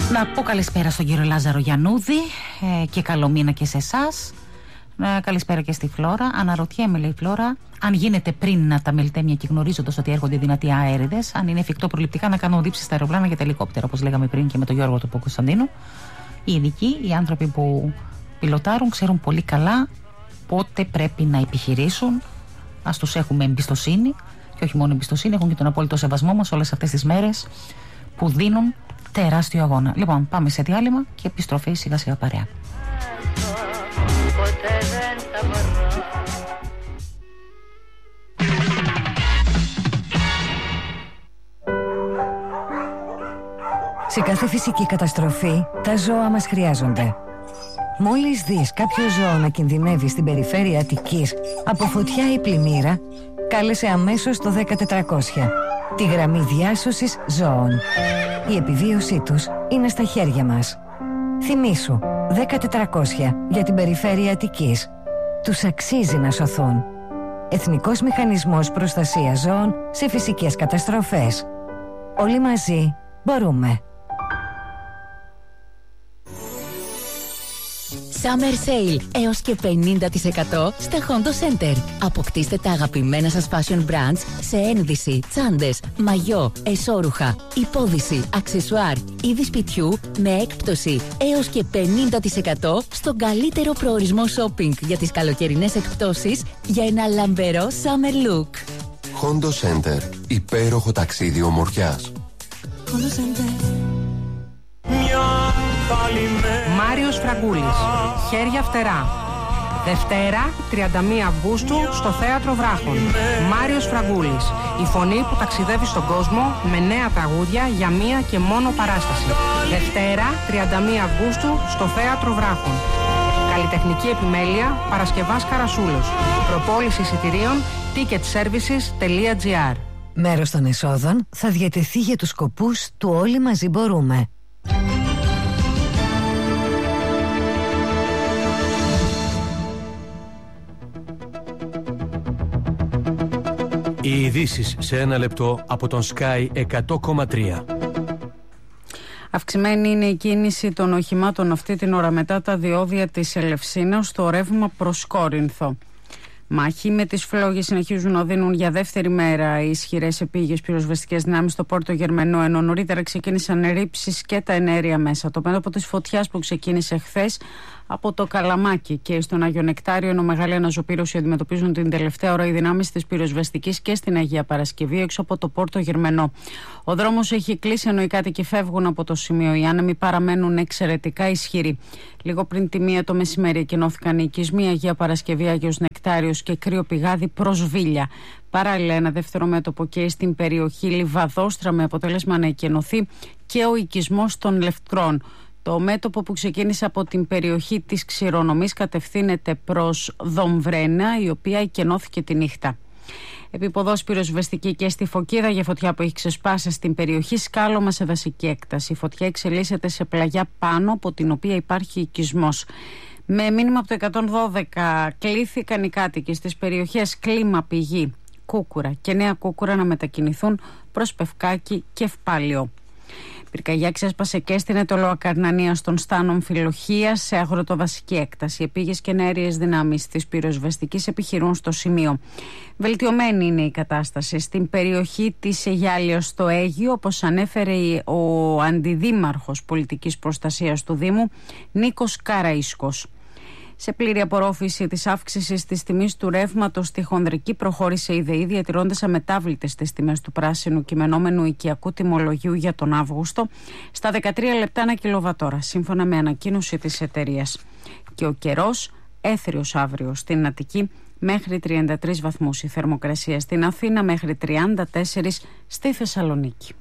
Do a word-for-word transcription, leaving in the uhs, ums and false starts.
Να πω καλησπέρα στον κύριο Λάζαρο Γιαννούδη ε, και καλό μήνα και σε εσάς. Ε, καλησπέρα και στη Φλόρα. Αναρωτιέμαι, λέει η Φλόρα, αν γίνεται πριν να τα μελτέμια και γνωρίζοντας ότι έρχονται δυνατοί αέριδες, αν είναι εφικτό προληπτικά να κάνω δίψεις στα αεροπλάνα για τα ελικόπτερα, όπως λέγαμε πριν και με τον Γιώργο του Κωνσταντίνου. Οι ειδικοί, οι άνθρωποι που πιλοτάρουν, ξέρουν πολύ καλά πότε πρέπει να επιχειρήσουν. Ας τους έχουμε εμπιστοσύνη, και όχι μόνο εμπιστοσύνη, έχουν και τον απόλυτο σεβασμό μας όλες αυτές τις μέρες που δίνουν τεράστιο αγώνα. Λοιπόν, πάμε σε διάλειμμα και επιστροφή σιγά σιγά παρέα. Σε κάθε φυσική καταστροφή, τα ζώα μας χρειάζονται. Μόλις δεις κάποιο ζώο να κινδυνεύει στην περιφέρεια Αττικής από φωτιά ή πλημμύρα, κάλεσε αμέσως το δέκα τετρακόσια, τη γραμμή διάσωσης ζώων. Η επιβίωσή τους είναι στα χέρια μας. Θυμήσου, δέκα τετρακόσια για την περιφέρεια Αττικής. Τους αξίζει να σωθούν. Εθνικός Μηχανισμός Προστασίας Ζώων σε φυσικές καταστροφές. Όλοι μαζί μπορούμε. Summer Sale έως και πενήντα τοις εκατό στα Hondo Center. Αποκτήστε τα αγαπημένα σας fashion brands σε ένδυση, τσάντες, μαγιό, εσώρουχα, υπόδυση, αξεσουάρ, είδη σπιτιού με έκπτωση έως και πενήντα τοις εκατό στον καλύτερο προορισμό shopping για τις καλοκαιρινές εκπτώσεις για ένα λαμπερό summer look. Hondo Center. Υπέροχο ταξίδι ομορφιάς. Hondo Center. Μάριος Φραγκούλης, Χέρια φτερά. Δευτέρα, τριάντα μία Αυγούστου, στο Θέατρο Βράχων. Μάριος Φραγκούλης, η φωνή που ταξιδεύει στον κόσμο με νέα τραγούδια για μία και μόνο παράσταση. Δευτέρα, τριάντα μία Αυγούστου, στο Θέατρο Βράχων. Καλλιτεχνική επιμέλεια, Παρασκευάς Καρασούλος. Προπόληση εισιτηρίων, ticket services τελεία τζι άρ. Μέρος των εσόδων θα διατεθεί για τους σκοπούς του Όλοι μαζί μπορούμε. Οι ειδήσεις σε ένα λεπτό από τον Sky εκατό κόμμα τρία. Αυξημένη είναι η κίνηση των οχημάτων αυτή την ώρα μετά τα διόδια της Ελευσίνας στο ρεύμα προς Κόρινθο. Μάχη με τις φλόγες συνεχίζουν να δίνουν για δεύτερη μέρα οι ισχυρές επίγειες πυροσβεστικές δυνάμεις στο Πόρτο Γερμενό, ενώ νωρίτερα ξεκίνησαν ρήψεις και τα εναέρια μέσα. Το μέτωπο της φωτιάς που ξεκίνησε χθες από το Καλαμάκι και στον Άγιο Νεκτάριο, ενώ μεγάλη αναζωπήρωση αντιμετωπίζουν την τελευταία ώρα οι δυνάμεις της πυροσβεστικής και στην Αγία Παρασκευή έξω από το Πόρτο Γερμενό. Ο δρόμος έχει κλείσει, ενώ οι κάτοικοι φεύγουν από το σημείο. Οι άνεμοι παραμένουν εξαιρετικά ισχυροί. Λίγο πριν τη μία το μεσημέρι εκκοινώθηκαν οι οικισμοί Αγία Παρασκευή, Άγιος Νεκτάριος και Κρύο Πηγάδι προς Βίλια. Παράλληλα, ένα δεύτερο μέτωπο και στην περιοχή Λιβαδόστρα με αποτέλεσμα να εκκοινωθεί και ο οικισμός των Λευκρών. Το μέτωπο που ξεκίνησε από την περιοχή της Ξηρονομής κατευθύνεται προς Δομβρένα, η οποία εκκενώθηκε τη νύχτα. Επιποδός πυροσβεστική και στη Φωκίδα για φωτιά που έχει ξεσπάσει στην περιοχή, σκάλωμα σε δασική έκταση. Η φωτιά εξελίσσεται σε πλαγιά πάνω από την οποία υπάρχει οικισμός. Με μήνυμα από το εκατόν δώδεκα κλήθηκαν οι κάτοικοι στις περιοχές Κλίμα, Πηγή, Κούκουρα και Νέα Κούκουρα να μετακινηθούν προς Πευκάκη και Ευπάλιο. Πυρκαγιά ξέσπασε και στην Ετωλοακαρνανία στον Στάνων Φιλοχία σε αγροτοδασική έκταση. Επίγειες και εναέριες δυνάμεις της πυροσβεστικής επιχειρούν στο σημείο. Βελτιωμένη είναι η κατάσταση στην περιοχή της Αιγιάλεως στο Αίγυο, όπως ανέφερε ο αντιδήμαρχος πολιτικής προστασίας του Δήμου, Νίκος Καραΐσκος. Σε πλήρη απορρόφηση της αύξησης της τιμής του ρεύματος στη χονδρική προχώρησε η ΔΕΗ, διατηρώντας αμετάβλητες τις τιμές του πράσινου κειμενόμενου οικιακού τιμολογίου για τον Αύγουστο στα δεκατρία λεπτά ανά κιλοβατόρα, σύμφωνα με ανακοίνωση της εταιρείας. Και ο καιρός έθριος αύριο στην Αττική μέχρι τριάντα τρεις βαθμούς η θερμοκρασία, στην Αθήνα μέχρι τριάντα τέσσερα στη Θεσσαλονίκη.